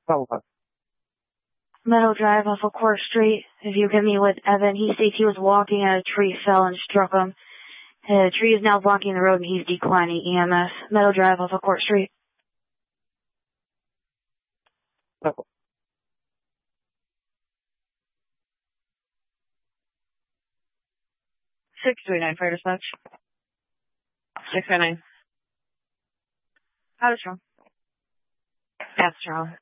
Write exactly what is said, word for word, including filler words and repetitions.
Bravo five. Meadow Drive off of Court Street. If you get me with Evan, he states he was walking and a tree fell and struck him. The tree is now blocking the road and he's declining E M S. Meadow Drive off of Court Street. Bravo. six three nine, fire dispatch. six three nine. How is strong? That's strong.